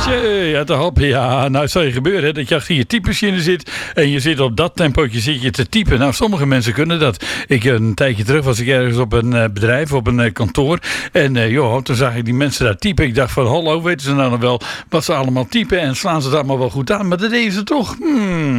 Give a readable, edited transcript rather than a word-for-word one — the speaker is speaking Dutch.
Ja, te hop. Ja, nou, het zou je gebeuren hè, dat je achter je typemachine zit en je zit op dat tempootje zit je te typen. Nou, sommige mensen kunnen dat. Een tijdje terug was ik ergens op een bedrijf, op een kantoor. En toen zag ik die mensen daar typen. Ik dacht van, hallo, weten ze nou nog wel wat ze allemaal typen en slaan ze het allemaal wel goed aan? Maar dat deden ze toch.